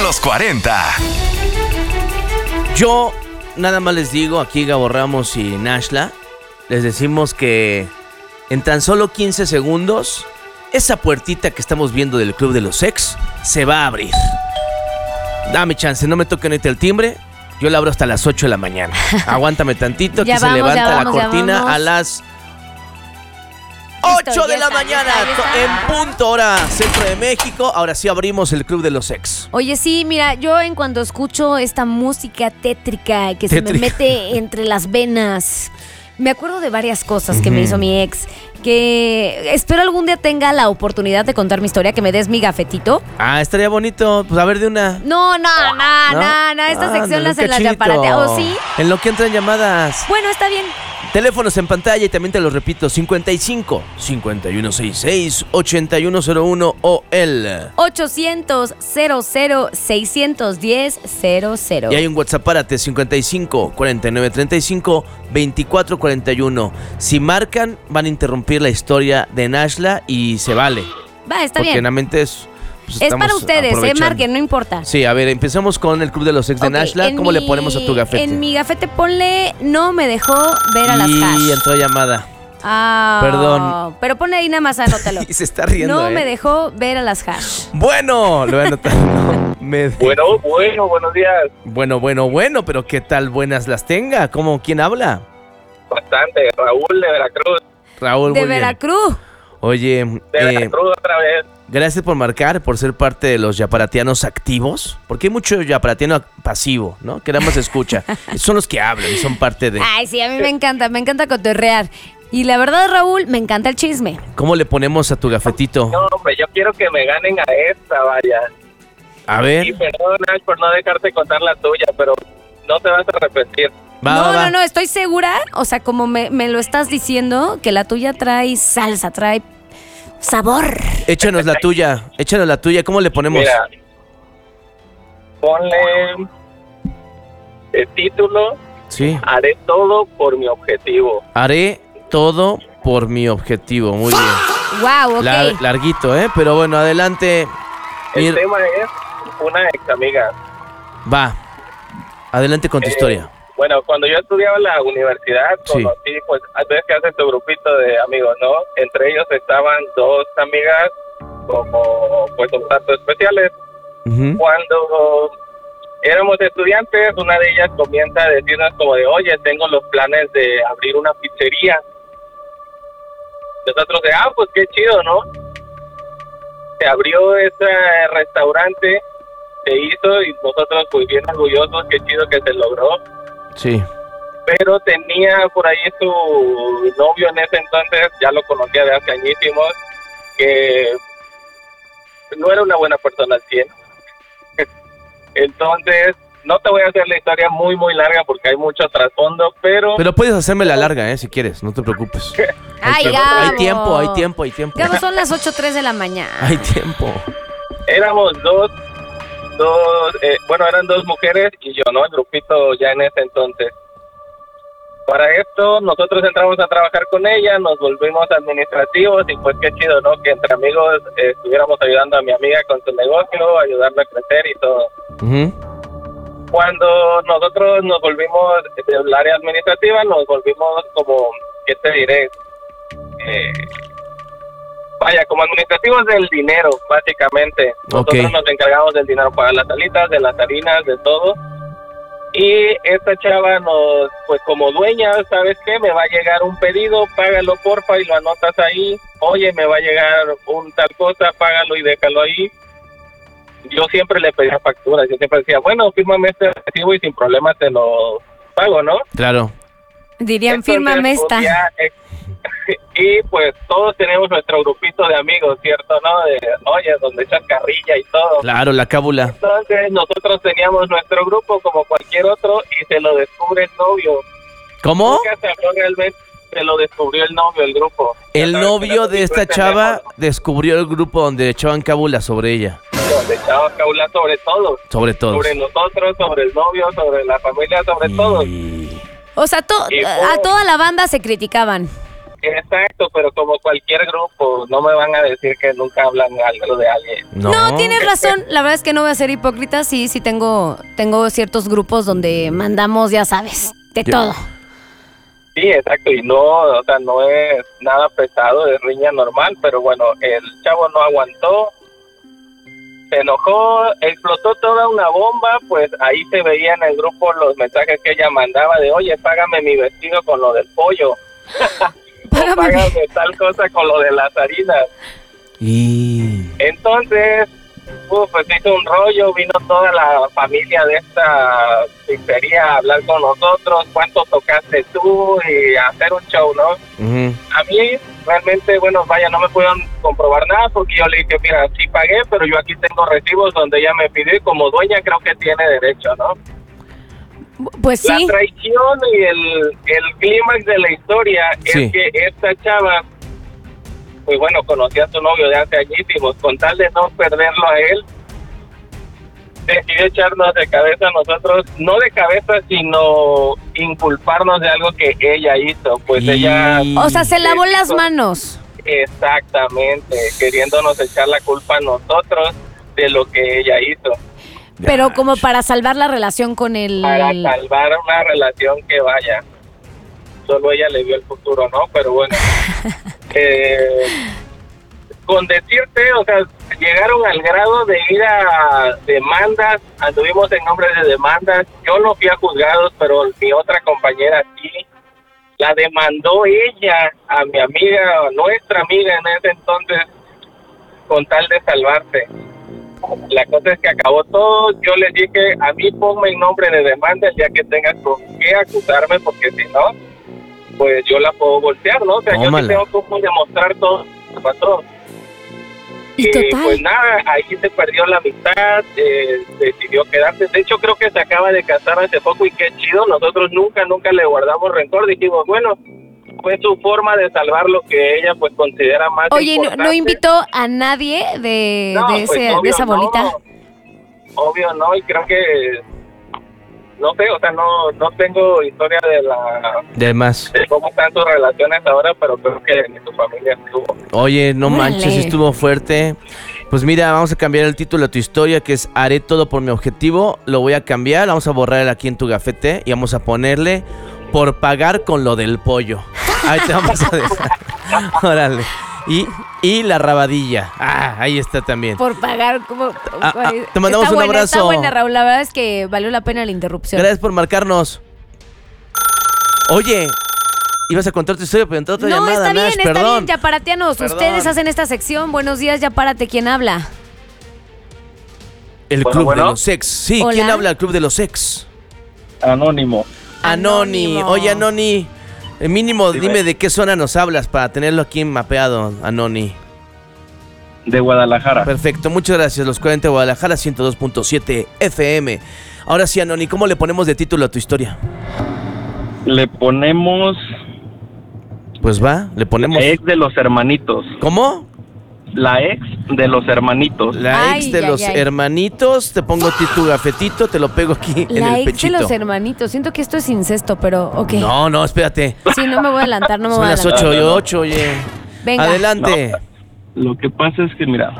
los 40. Yo nada más les digo, aquí Gabo Ramos y Nashla, les decimos que en tan solo 15 segundos, esa puertita que estamos viendo del Club de los Ex se va a abrir. Dame chance, no me toquen ahorita el timbre. Yo la abro hasta las 8 de la mañana. Aguántame tantito, aquí se levanta la cortina a las 8 de la mañana, en punto hora Centro de México. Ahora sí abrimos el Club de los Ex. Oye, sí, mira, yo en cuanto escucho esta música tétrica que se me mete entre las venas, me acuerdo de varias cosas que me hizo mi ex, que espero algún día tenga la oportunidad de contar mi historia, que me des mi gafetito. Ah, estaría bonito, pues a ver de una. No, esta sección la hacen las yaparateadas, ¿o sí? En lo que entran llamadas. Bueno, está bien. Teléfonos en pantalla y también te los repito, 55 5166 8101 o el 800 00 610 00. Y hay un WhatsApp, párate, 55 49 35 24 41. Si marcan, van a interrumpir la historia de Nashla y se vale. Va, está porque bien. Realmente es para ustedes, marquen, no importa. Sí, a ver, empezamos con el Club de los Ex de Nashla. ¿Cómo le ponemos a tu gafete? En mi gafete ponle, no me dejó ver a las hash. Y entró llamada. Ah, perdón. Pero ponle ahí nada más, anótalo. Y se está riendo, No me dejó ver a las hash. Bueno, lo voy a anotar. Bueno, buenos días. Bueno, pero ¿qué tal buenas las tenga? ¿Quién habla? Bastante, Raúl de Veracruz. Raúl, de Veracruz. Oye, de Veracruz otra vez. Gracias por marcar, por ser parte de los yaparatianos activos, porque hay mucho yaparatiano pasivo, ¿no? Que nada más escucha. Son los que hablan y son parte de... Ay, sí, a mí me encanta cotorrear. Y la verdad, Raúl, me encanta el chisme. ¿Cómo le ponemos a tu gafetito? No, hombre, yo quiero que me ganen a esta, vaya. A ver. Y perdón, Nash, por no dejarte contar la tuya, pero no te vas a repetir. No, estoy segura, o sea, como me lo estás diciendo, que la tuya trae salsa, trae sabor. Échanos la tuya, ¿cómo le ponemos? Mira, ponle el título. Sí. Haré todo por mi objetivo. Haré todo por mi objetivo, muy bien. Wow, ok. Larguito, pero bueno, adelante. El tema es una ex amiga. Va, adelante con tu historia. Bueno, cuando yo estudiaba en la universidad, conocí, pues, a veces que haces tu grupito de amigos, ¿no? Entre ellos estaban dos amigas como, pues, un tanto especiales. Cuando éramos estudiantes, una de ellas comienza a decirnos como de, oye, tengo los planes de abrir una pizzería. Nosotros de, pues, qué chido, ¿no? Se abrió ese restaurante, se hizo y nosotros, pues, bien orgullosos, qué chido que se logró. Sí. Pero tenía por ahí su novio en ese entonces, ya lo conocía de hace añísimos, que no era una buena persona al 100. Entonces, no te voy a hacer la historia muy, muy larga porque hay mucho trasfondo, pero... Pero puedes hacerme la larga, si quieres, no te preocupes. Ay, Gabo. Hay tiempo. Gabo, son las 8:03 de la mañana. Hay tiempo. Éramos eran dos mujeres y yo, ¿no? El grupito ya en ese entonces. Para esto, nosotros entramos a trabajar con ella, nos volvimos administrativos y pues qué chido, ¿no? Que entre amigos estuviéramos ayudando a mi amiga con su negocio, ayudarla a crecer y todo. Cuando nosotros nos volvimos del área administrativa, nos volvimos como, ¿qué te diré? Como administrativos del dinero, básicamente. Nosotros nos encargamos del dinero para las salitas, de las harinas, de todo. Y esta chava pues como dueña, ¿sabes qué? Me va a llegar un pedido, págalo porfa y lo anotas ahí. Oye, me va a llegar un tal cosa, págalo y déjalo ahí. Yo siempre le pedía facturas, yo siempre decía, bueno, fírmame este recibo y sin problema te lo pago, ¿no? Claro. Dirían, entonces, fírmame esta. Y pues todos tenemos nuestro grupito de amigos, ¿cierto? ¿No? Oye, donde echas carrilla y todo. Claro, la cábula. Entonces nosotros teníamos nuestro grupo como cualquier otro y se lo descubre el novio. ¿Cómo? Realmente se lo descubrió el novio, el grupo. El novio de esta chava descubrió el grupo donde echaban cábula sobre ella. Donde echaban cábula sobre todos. Sobre todos. Sobre nosotros, sobre el novio, sobre la familia, sobre todos. O sea, a toda la banda se criticaban. Exacto, pero como cualquier grupo, no me van a decir que nunca hablan algo de alguien. No, tienes razón. La verdad es que no voy a ser hipócrita. Sí, tengo ciertos grupos donde mandamos, ya sabes, de todo. Sí, exacto, y no, o sea, no es nada pesado, es riña normal, pero bueno, el chavo no aguantó, se enojó, explotó toda una bomba, pues ahí se veía en el grupo los mensajes que ella mandaba de, oye, págame mi vestido con lo del pollo. O págame tal cosa con lo de las harinas. Y entonces, pues hizo un rollo, vino toda la familia de esta pizzería a hablar con nosotros, cuánto tocaste tú y a hacer un show, ¿no? Uh-huh. A mí realmente, bueno, vaya, no me pudieron comprobar nada porque yo le dije, mira, sí pagué, pero yo aquí tengo recibos donde ella me pidió y como dueña creo que tiene derecho, ¿no? Pues sí. La traición y el clímax de la historia es que esta chava, pues bueno, conocía a su novio de hace añísimos, con tal de no perderlo a él, decidió echarnos de cabeza a nosotros, no de cabeza, sino inculparnos de algo que ella hizo, pues ella... O sea, se lavó las manos. Exactamente, queriéndonos echar la culpa a nosotros de lo que ella hizo. Pero como para salvar la relación con él. Para salvar una relación que vaya. Solo ella le vio el futuro, ¿no? Pero bueno. Con decirte, o sea, llegaron al grado de ir a demandas, anduvimos en nombre de demandas. Yo no fui a juzgados, pero mi otra compañera sí. La demandó ella a mi amiga, a nuestra amiga en ese entonces, con tal de salvarse. La cosa es que acabó todo. Yo les dije, a mí ponme en nombre de demanda el día que tengas con qué acusarme, porque si no, pues yo la puedo voltear, ¿no? O sea, yo sí tengo como demostrar todo lo que pasó. Y pues nada, ahí se perdió la amistad, decidió quedarse. De hecho, creo que se acaba de casar hace poco y qué chido. Nosotros nunca le guardamos rencor. Dijimos, bueno, fue su forma de salvar lo que ella pues considera más importante. ¿No invitó a nadie de esa bolita? No, obvio no, y creo que no sé, o sea, no tengo historia de cómo están sus relaciones ahora, pero creo que en su familia estuvo. Oye, no manches, estuvo fuerte. Pues mira, vamos a cambiar el título de tu historia, que es Haré todo por mi objetivo. Lo voy a cambiar, vamos a borrar aquí en tu gafete y vamos a ponerle por pagar con lo del pollo. Ahí te vamos a dejar. Órale. Y la rabadilla. Ahí está también. Por pagar como... te mandamos un abrazo. Está buena, Raúl. La verdad es que valió la pena la interrupción. Gracias por marcarnos. Oye, ibas a contar tu historia, pero entró otra llamada. Está bien, Nash, está bien, yaparatianos. Ustedes hacen esta sección. Buenos días, Yapárate. ¿Quién habla? El Club de los Ex. Sí, Hola. ¿Quién habla? El Club de los Ex. Anónimo. Oye, Anoni, mínimo dime de qué zona nos hablas para tenerlo aquí mapeado, Anoni. De Guadalajara. Perfecto, muchas gracias. Los 40 de Guadalajara, 102.7 FM. Ahora sí, Anoni, ¿cómo le ponemos de título a tu historia? Le ponemos... Pues le ponemos... La ex de los hermanitos. ¿Cómo? La ex de los hermanitos. La ex de los hermanitos. Te pongo tu gafetito, te lo pego aquí en el pechito. La ex de los hermanitos. Siento que esto es incesto, pero ok. No, espérate. Sí, no me voy a adelantar, Son las 8:08, oye. Venga. Adelante. No, lo que pasa es que, mira,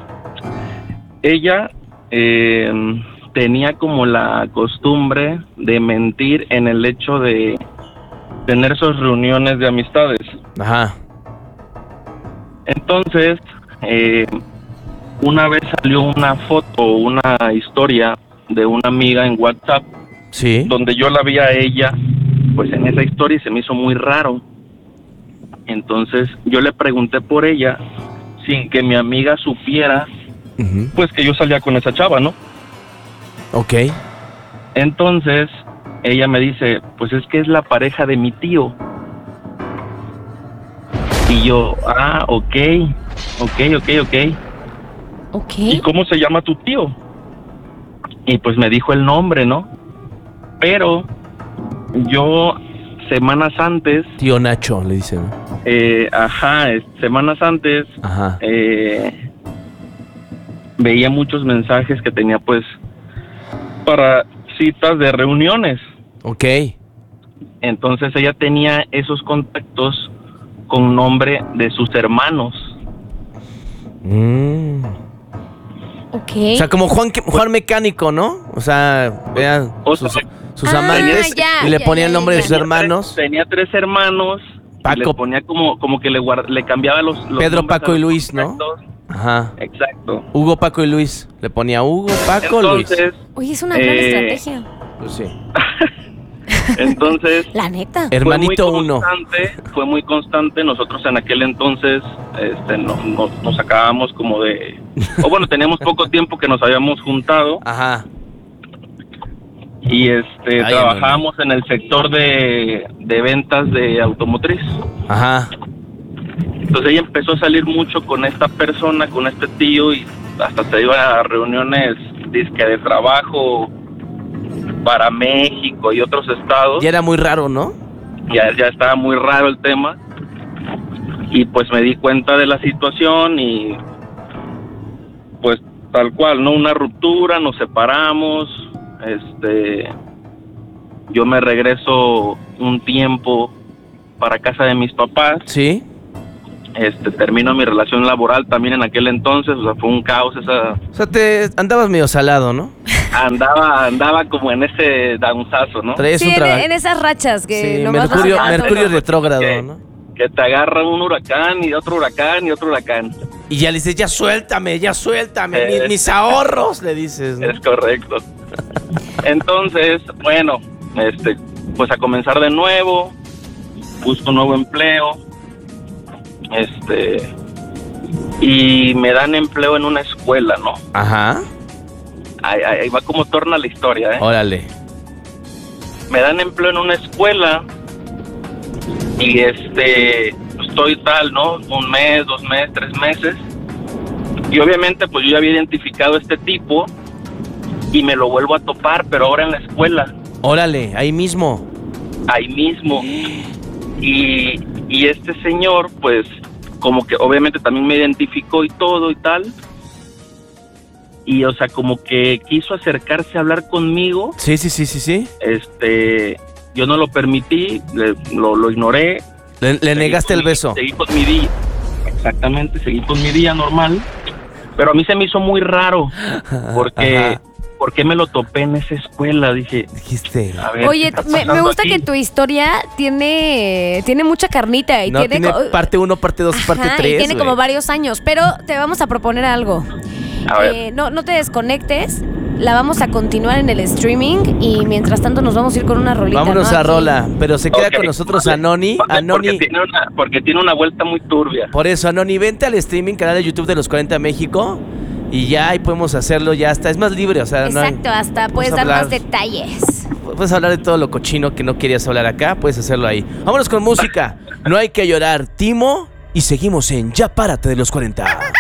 ella tenía como la costumbre de mentir en el hecho de tener sus reuniones de amistades. Ajá. Entonces, una vez salió una foto, una historia de una amiga en WhatsApp, sí, donde yo la vi a ella, pues en esa historia y se me hizo muy raro. Entonces yo le pregunté por ella, sin que mi amiga supiera, pues que yo salía con esa chava, ¿no? Ok. Entonces ella me dice, pues es que es la pareja de mi tío. Y yo, ok. ¿Y cómo se llama tu tío? Y pues me dijo el nombre, ¿no? Pero yo, semanas antes... Tío Nacho, le dice, ¿no? Semanas antes... veía muchos mensajes que tenía, pues, para citas de reuniones. Ok. Entonces ella tenía esos contactos con nombre de sus hermanos. Ok. O sea, como Juan Mecánico, ¿no? O sea, vean sus amantes y le ponía el nombre de sus hermanos. Tenía 3 hermanos. Paco. Y le ponía como que le cambiaba los Pedro, Paco y Luis, ¿no? Ajá. Exacto. Hugo, Paco y Luis. Le ponía Hugo, Paco, Entonces, Luis. Oye, es una gran estrategia. Pues sí. Entonces, la neta. Hermanito uno. Fue muy constante. Nosotros en aquel entonces nos acabábamos como de... O bueno, teníamos poco tiempo que nos habíamos juntado. Ajá. Y trabajábamos en el sector de ventas de automotriz. Ajá. Entonces ella empezó a salir mucho con esta persona, con este tío, y hasta se iba a reuniones disque de trabajo para México y otros estados. Ya era muy raro, ¿no? Ya estaba muy raro el tema. Y pues me di cuenta de la situación y pues tal cual, ¿no? Una ruptura, nos separamos. Yo me regreso un tiempo para casa de mis papás. Sí. Termino mi relación laboral también en aquel entonces, o sea, fue un caos esa... O sea, te andabas medio salado, ¿no? Andaba como en ese danzazo, ¿no? Sí, en esas rachas que sí, nomás Mercurio retrógrado, ¿no? Que te agarra un huracán y otro huracán y otro huracán. Y ya le dices, ya suéltame, mis ahorros, le dices, ¿no? Es correcto. Entonces, bueno, pues a comenzar de nuevo, busco un nuevo empleo, y me dan empleo en una escuela, ¿no? Ajá. Ahí va como torna la historia, ¿eh? Órale. Me dan empleo en una escuela y estoy tal, ¿no? 1 mes, 2 meses, 3 meses. Y obviamente pues yo ya había identificado a este tipo y me lo vuelvo a topar, pero ahora en la escuela. Órale, ahí mismo. Ahí mismo. Y este señor, pues, como que obviamente también me identificó y todo y tal. Y, o sea, como que quiso acercarse a hablar conmigo. Sí. Yo no lo permití, lo ignoré. Le negaste el beso. Seguí con mi día. Exactamente, seguí con mi día normal. Pero a mí se me hizo muy raro. Porque... ¿Por qué me lo topé en esa escuela? Dijiste. A ver, oye, me gusta aquí que tu historia tiene mucha carnita. Y tiene parte 1, parte 2, parte 3. Y tiene como varios años. Pero te vamos a proponer algo. A ver. No te desconectes. La vamos a continuar en el streaming. Y mientras tanto nos vamos a ir con una rolita. Vámonos a rola. Pero se queda con nosotros Anoni. Porque tiene una vuelta muy turbia. Por eso, Anoni, vente al streaming, canal de YouTube de Los 40 México. Y ya ahí podemos hacerlo, ya está, es más libre, o sea, exacto, hasta puedes dar más detalles. Puedes hablar de todo lo cochino que no querías hablar acá, puedes hacerlo ahí. Vámonos con música, no hay que llorar, Timo, y seguimos en Ya Párate de los 40.